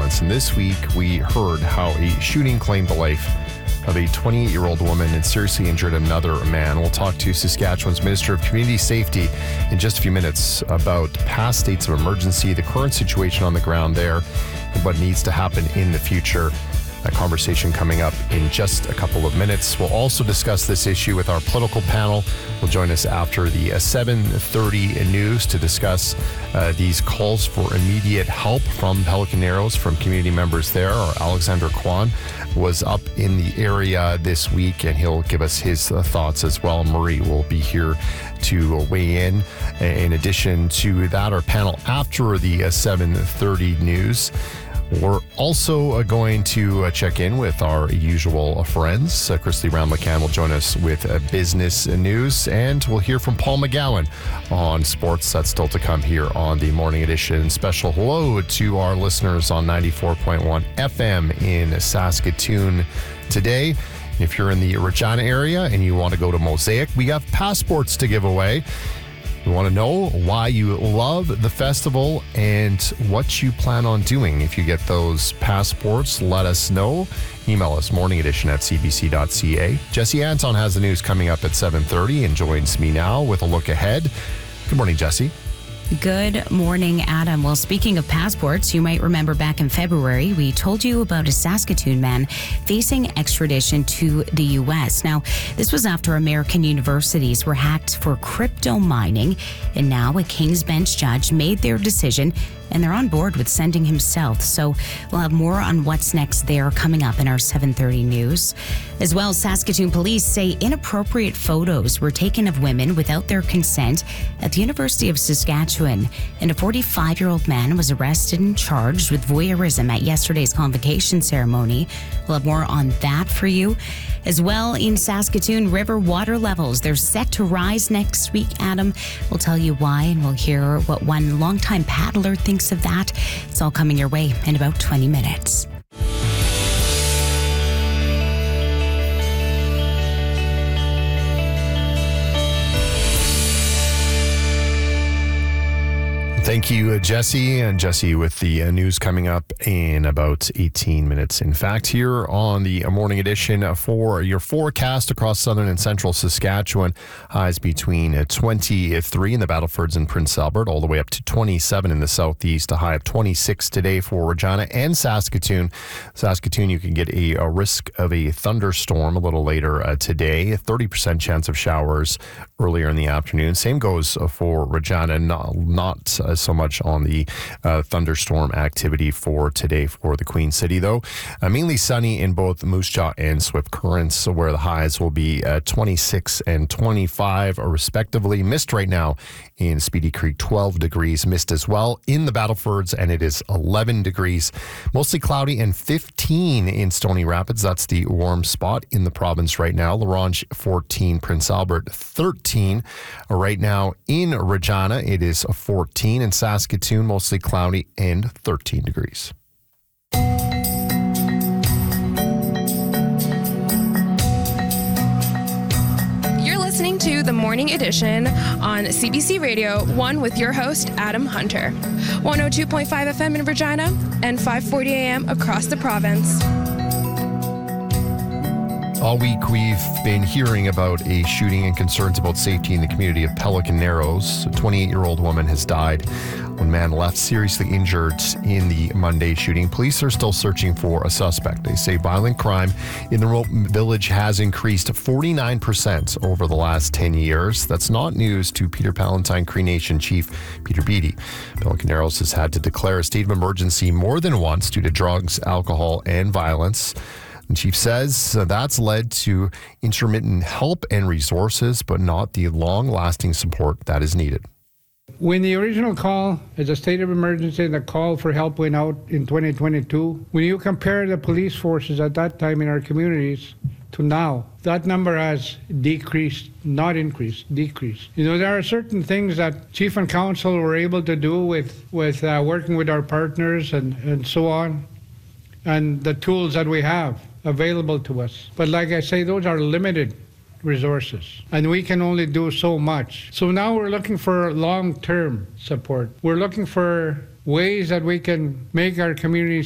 violence. And this week, we heard how a shooting claimed the life of a 28-year-old woman and seriously injured another man. We'll talk to Saskatchewan's Minister of Community Safety in just a few minutes about past states of emergency, the current situation on the ground there, and what needs to happen in the future. That conversation coming up in just a couple of minutes. We'll also discuss this issue with our political panel. Will join us after the 7:30 news to discuss these calls for immediate help from Pelican Narrows, from community members there. Our Alexander Kwan was up in the area this week, and he'll give us his thoughts as well. Marie will be here to weigh in. In addition to that, our panel after the 7:30 news. We're also going to check in with our usual friends. Christy Brown-McCann will join us with business news, and we'll hear from Paul McGowan on sports. That's still to come here on the Morning Edition. Special hello to our listeners on 94.1 FM in Saskatoon today. If you're in the Regina area and you want to go to Mosaic, we have passports to give away. We want to know why you love the festival and what you plan on doing. If you get those passports, let us know. Email us, morningedition@cbc.ca. Jesse Anton has the news coming up at 7:30 and joins me now with a look ahead. Good morning, Jesse. Good morning, Adam. Well, speaking of passports, you might remember back in February, we told you about a Saskatoon man facing extradition to the U.S. Now, this was after American universities were hacked for crypto mining, and now a King's Bench judge made their decision, and they're on board with sending him south. So we'll have more on what's next there coming up in our 7:30 news. As well, Saskatoon police say inappropriate photos were taken of women without their consent at the University of Saskatchewan. And a 45-year-old man was arrested and charged with voyeurism at yesterday's convocation ceremony. We'll have more on that for you. As well, in Saskatoon, river water levels, they're set to rise next week, Adam. We'll tell you why, and we'll hear what one longtime paddler thinks of that. It's all coming your way in about 20 minutes. Thank you, Jesse. And Jesse with the news coming up in about 18 minutes. In fact, here on the Morning Edition for your forecast across southern and central Saskatchewan, highs between 23 in the Battlefords and Prince Albert, all the way up to 27 in the southeast, a high of 26 today for Regina and Saskatoon. Saskatoon, you can get a risk of a thunderstorm a little later today, a 30% chance of showers earlier in the afternoon. Same goes for Regina, not so much on the thunderstorm activity for today for the Queen City, though. Mainly sunny in both Moose Jaw and Swift Currents, where the highs will be 26 and 25 respectively. Mist right now in Speedy Creek, 12 degrees. Mist as well in the Battlefords, and it is 11 degrees. Mostly cloudy and 15 in Stony Rapids. That's the warm spot in the province right now. La Ronge, 14. Prince Albert, 13. Right now in Regina, it is 14. In Saskatoon, mostly cloudy and 13 degrees. You're listening to The Morning Edition on CBC Radio 1 with your host, Adam Hunter. 102.5 FM in Regina and 540 AM across the province. All week, we've been hearing about a shooting and concerns about safety in the community of Pelican Narrows. A 28-year-old woman has died. One man left seriously injured in the Monday shooting. Police are still searching for a suspect. They say violent crime in the remote village has increased 49% over the last 10 years. That's not news to Peter Palantine Cree Nation Chief Peter Beattie. Pelican Narrows has had to declare a state of emergency more than once due to drugs, alcohol, and violence. The chief says that's led to intermittent help and resources, but not the long-lasting support that is needed. When the original call as a state of emergency and the call for help went out in 2022, when you compare the police forces at that time in our communities to now, that number has decreased, not increased, decreased. You know, there are certain things that Chief and Council were able to do with working with our partners and so on, and the tools that we have available to us. But like I say, those are limited resources, and we can only do so much. So now we're looking for long-term support. We're looking for ways that we can make our communities